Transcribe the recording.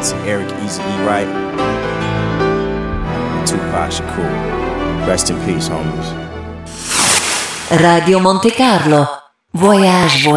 to Eric Easy E. Wright, and Tupac Shakur. Rest in peace, homies. Radio Monte Carlo. Voyage.